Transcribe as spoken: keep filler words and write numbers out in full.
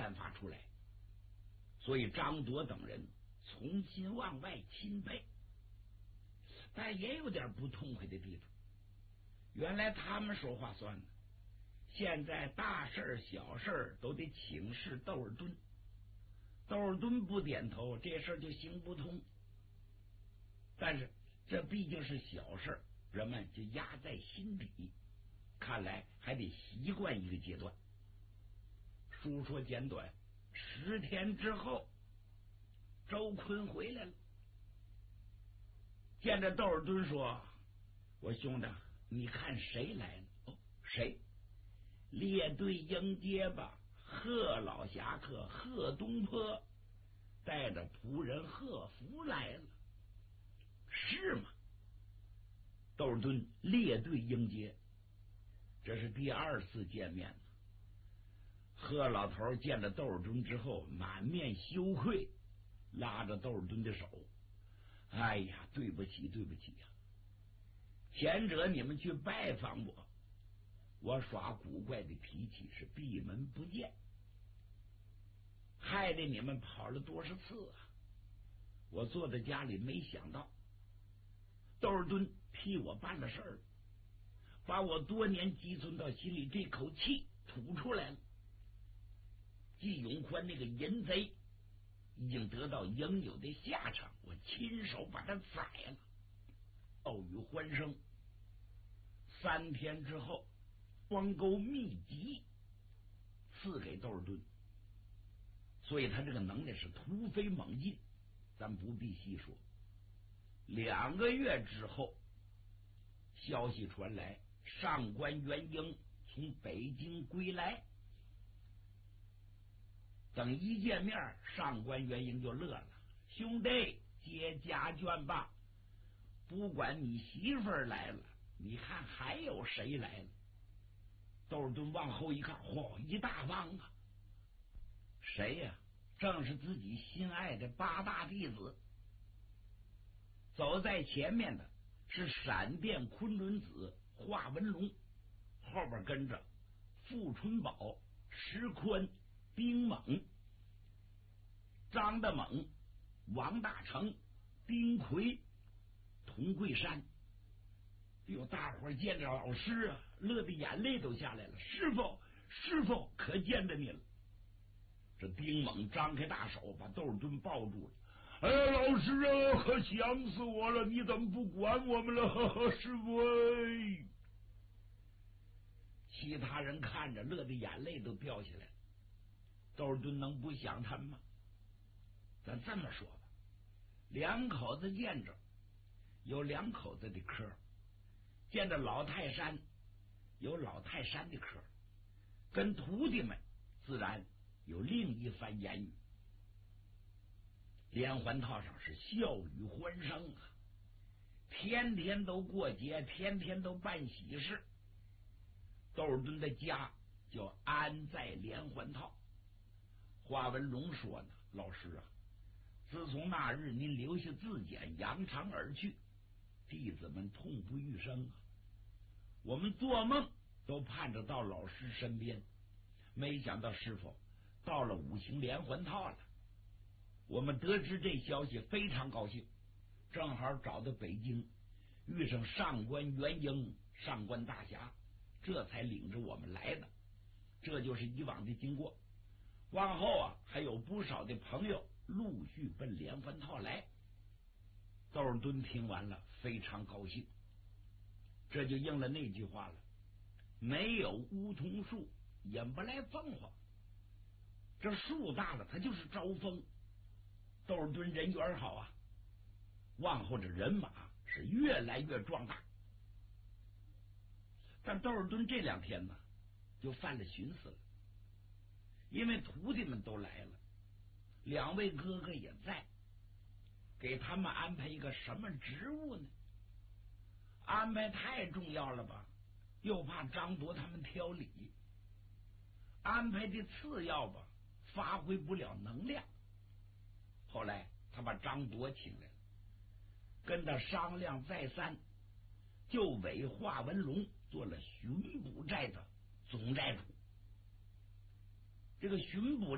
散发出来，所以张铎等人从心往外钦佩，但也有点不痛快的地方。原来他们说话算了，现在大事小事都得请示窦尔敦，窦尔敦不点头，这事就行不通。但是这毕竟是小事，人们就压在心底，看来还得习惯一个阶段。书说简短，十天之后，周坤回来了，见着窦尔敦说：“我兄弟，你看谁来了？”“哦，谁？”“列队迎接吧，贺老侠客贺东坡带着仆人贺福来了。”“是吗？”窦尔敦列队迎接，这是第二次见面了。贺老头见了窦尔敦之后，满面羞愧，拉着窦尔敦的手：“哎呀，对不起，对不起呀！前者你们去拜访我，我耍古怪的脾气是闭门不见，害得你们跑了多少次啊！我坐在家里，没想到窦尔敦替我办了事儿，把我多年积存到心里这口气吐出来了。季永宽那个淫贼已经得到应有的下场，我亲手把他宰了。”偶语欢声。三天之后，汪沟秘籍赐给窦尔敦，所以他这个能力是突飞猛进，咱不必细说。两个月之后，消息传来，上官元英从北京归来。等一见面，上官元英就乐了：“兄弟，接家眷吧，不管你媳妇儿来了，你看还有谁来了？”窦尔敦往后一看，嚯，一大帮啊！谁呀、啊？正是自己心爱的八大弟子。走在前面的是闪电昆仑子华文龙，后边跟着傅春宝、石宽、丁猛、张大猛、王大成、丁奎、童桂山。有大伙见着老师啊，乐得眼泪都下来了。“师傅，师傅，可见着你了！”这丁猛张开大手，把窦尔敦抱住了。“哎呀，老师啊，可想死我了！你怎么不管我们了？呵呵，师傅哎！”其他人看着，乐得眼泪都掉下来了。窦尔敦能不想他们吗？咱这么说吧，两口子见着有两口子的科，见着老泰山有老泰山的科，跟徒弟们自然有另一番言语。连环套上是笑语欢声啊，天天都过节，天天都办喜事。窦尔敦的家就安在连环套。华文龙说呢：“老师啊，自从那日您留下字简扬长而去，弟子们痛不欲生啊！我们做梦都盼着到老师身边，没想到师傅到了五行连环套了。我们得知这消息非常高兴，正好找到北京，遇上上官元英、上官大侠，这才领着我们来的。这就是以往的经过。往后啊，还有不少的朋友陆续奔连环套来。”窦尔敦听完了，非常高兴。这就应了那句话了：没有梧桐树，引不来凤凰。这树大了，它就是招风。窦尔敦人缘好啊，往后这人马是越来越壮大。但窦尔敦这两天呢，就犯了寻思了，因为徒弟们都来了，两位哥哥也在，给他们安排一个什么职务呢？安排太重要了吧，又怕张铎他们挑理；安排的次要吧，发挥不了能量。后来他把张铎请来了，跟他商量再三，就委华文龙做了巡捕寨的总寨主。这个巡捕